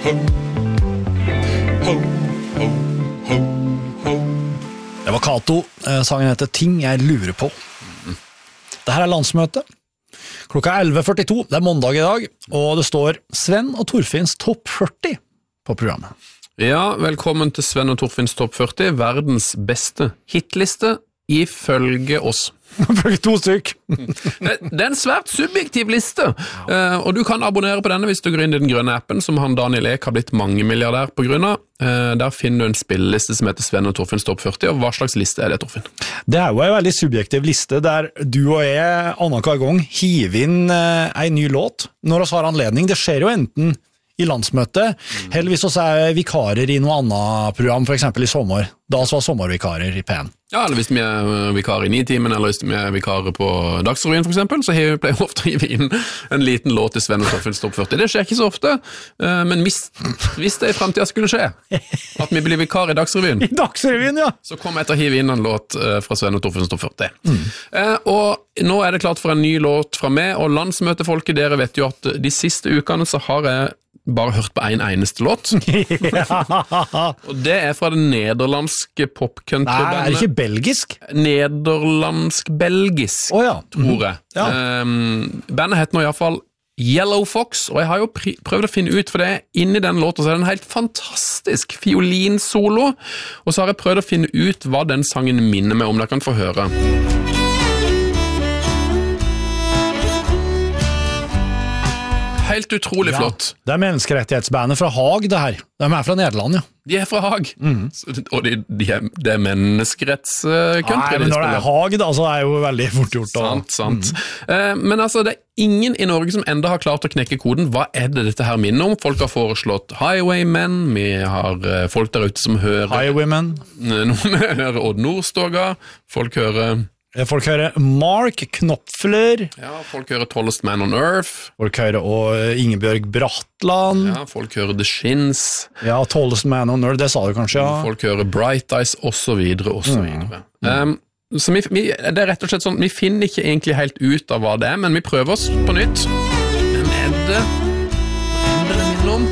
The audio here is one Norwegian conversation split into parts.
Det var Kato, sangen heter Ting jeg lurer på. Dette landsmøte. Klokka 11.42, det mandag i dag, og det står Sven og Torfinns topp 40 på programmet. Ja, velkommen til Sven og Torfinns topp 40, verdens beste hitliste ifølge oss. Ifølge 2 stykk. Det en svært subjektiv liste, og du kan abonnere på denne hvis du går inn i den grønne appen som han Daniel Ek har blitt mangemilliardær på grunn av. Der finner du en spilleliste som heter Sven og Torfinns topp 40, og hva slags liste det, Torfinn? Det jo en veldig subjektiv liste, der du og jeg annenhver gang hiver inn en ny låt når vi har anledning. Det skjer jo enten i landsmøtet, eller hvis vi vikarer i noe annet program, for eksempel i sommer. Da så var sommervikarer i P1. Ja, eller hvis vi vikarer i Nitimen, eller hvis vi vikarer på Dagsrevyen for eksempel, så pleier vi ofte å hive inn en liten låt i Sven og Torfinns topp 40. Det skjer ikke så ofte, men hvis det i fremtiden skulle skje, at vi blir vikar i Dagsrevyen, ja. Så kommer jeg til å hive inn en låt fra Sven og Torfinns topp 40. Og nå det klart for en ny låt fra meg, og landsmøtefolket, dere vet jo at de siste ukene så har jeg bare hørt på en eneste låt. Og det fra det nederlandske popcountrybandet. Det ikke belgisk? Nederlandsk-belgisk, tror jeg. Ja. Bandet heter nå i hvert fall Yellow Fox, og jeg har jo prøvd å finne ut, for det inni den låten så det en helt fantastisk fiolinsolo, og så har jeg prøvd å finne ut hva den sangen minner meg om. Dere kan få høre. Helt utrolig flott. Det menneskerettighetsbandet fra Haag, det her. De fra Nederland, ja. De fra Haag. Og det menneskerettscountry. Nei, men når det Haag, da, så jo veldig fort gjort. Sant. Men altså, det ingen i Norge som enda har klart å knekke koden. Hva det dette her minner om? Folk har foreslått Highwaymen, vi har folk der ute som hører Highwaymen. Noen hører Odd Nordstoga, folk hører Mark Knopfler. Ja, folk hører Tallest Man on Earth. Folk hører og Ingebjørg Bratland. Ja, folk hører The Shins. Ja, Tallest Man on Earth, det sa du kanskje, ja. Folk hører Bright Eyes, og så videre, og så videre. Så det rett og slett sånn, vi finner ikke egentlig helt ut av hva det men vi prøver oss på nytt. Hvem det minner om?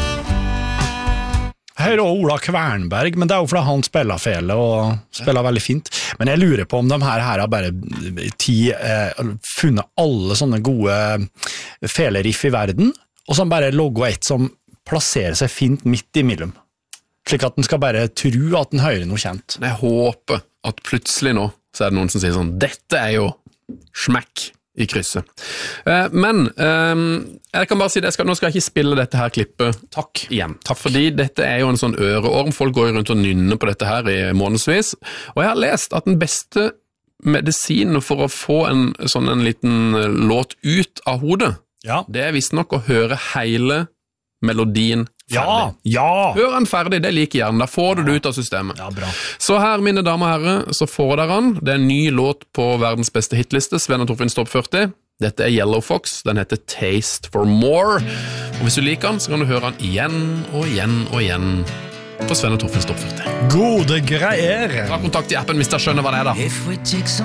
Jeg hører Ola Kvernberg, men det jo fordi han spiller fele og spiller veldig fint. Men jeg lurer på om de her har bare funnet alle sånne gode feleriff i verden, og så bare logger et som plasserer seg fint midt imellom. Slik at den skal bare tro at den hører noe kjent. Jeg håper at plutselig nå så det noen som sier sånn, dette jo smekk i krysset. Men jeg kan bare si det, nå skal jeg ikke spille dette her klippet igjen. Takk. Fordi dette jo en sånn øreorm, folk går rundt og nynner på dette her i månedsvis, og jeg har lest at den beste medisinen for å få en liten låt ut av hodet, det visst nok å høre hele melodien ferdig. Ja! Hør den ferdig, det liker gjerne, da får du det ut av systemet. Ja, bra. Så her, mine damer og herrer, så får dere den. Det en ny låt på verdens beste hitliste, Sven og Torfinns topp 40. Dette Yellow Fox, den heter Taste for More. Og hvis du liker den, så kan du høre den igjen og igjen og igjen på Sven og Torfinns topp 40. Gode greier! Ta kontakt i appen hvis dere skjønner hva det da.